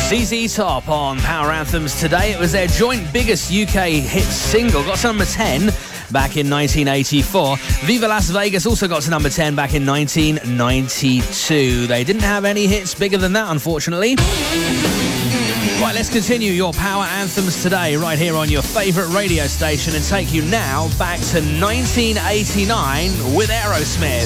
ZZ Top on Power Anthems today. It was their joint biggest UK hit single. Got to number 10 back in 1984. Viva Las Vegas also got to number 10 back in 1992. They didn't have any hits bigger than that, unfortunately. Right, let's continue your Power Anthems today right here on your favourite radio station and take you now back to 1989 with Aerosmith.